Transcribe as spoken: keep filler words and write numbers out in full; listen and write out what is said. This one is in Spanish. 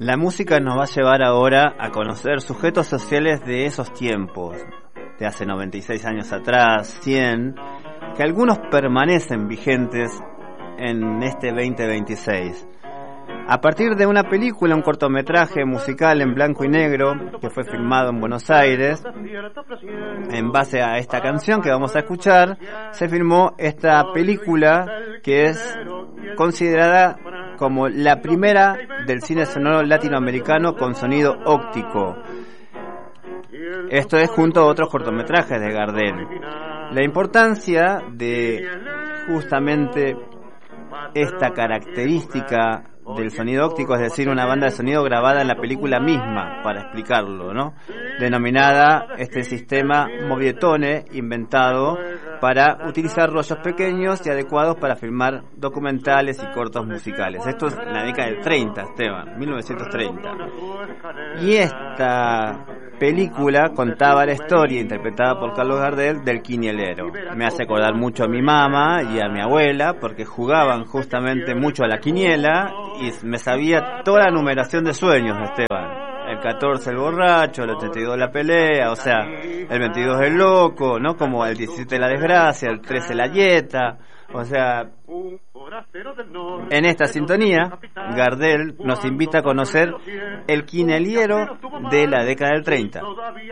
La música nos va a llevar ahora a conocer sujetos sociales de esos tiempos, de hace noventa y seis años atrás, cien, que algunos permanecen vigentes en este veinte veintiséis. A partir de una película, un cortometraje musical en blanco y negro que fue filmado en Buenos Aires, en base a esta canción que vamos a escuchar, se filmó esta película que es considerada como la primera del cine sonoro latinoamericano con sonido óptico. Esto es junto a otros cortometrajes de Gardel. La importancia de justamente esta característica del sonido óptico, es decir, una banda de sonido grabada en la película misma, para explicarlo, ¿no? Denominada este sistema Movietone, inventado para utilizar rollos pequeños y adecuados para filmar documentales y cortos musicales. Esto es en la década del treinta, Esteban, mil novecientos treinta. Y esta película contaba la historia, interpretada por Carlos Gardel, del quinielero. Me hace acordar mucho a mi mamá y a mi abuela, porque jugaban justamente mucho a la quiniela y me sabía toda la numeración de sueños, Esteban. El catorce el borracho, el ochenta y dos la pelea, o sea, el veintidós el loco, ¿no? Como el diecisiete la desgracia, el trece la yeta, o sea, en esta sintonía, Gardel nos invita a conocer el quineliero de la década del treinta.